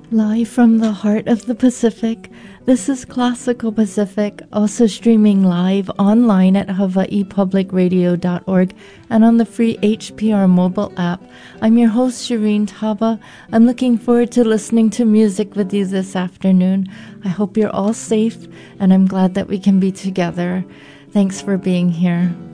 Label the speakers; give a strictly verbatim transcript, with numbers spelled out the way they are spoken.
Speaker 1: Live from the heart of the Pacific, this is Classical Pacific, also streaming live online at hawaii public radio dot org and on the free H P R mobile app. I'm your host, Shireen Taba. I'm looking forward to listening to music with you this afternoon. I hope you're all safe, and I'm glad that we can be together. Thanks for being here.